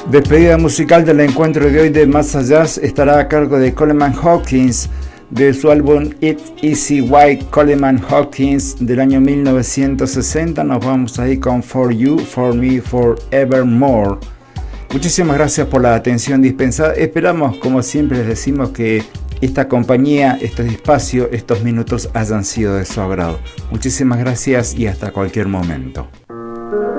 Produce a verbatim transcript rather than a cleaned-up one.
Despedida musical del encuentro de hoy de Más Allá estará a cargo de Coleman Hawkins de su álbum It's Easy White Coleman Hawkins del año mil novecientos sesenta. Nos vamos ahí con For You, For Me, Forevermore. Muchísimas gracias por la atención dispensada. Esperamos, como siempre les decimos, que esta compañía, este espacio, estos minutos hayan sido de su agrado. Muchísimas gracias y hasta cualquier momento.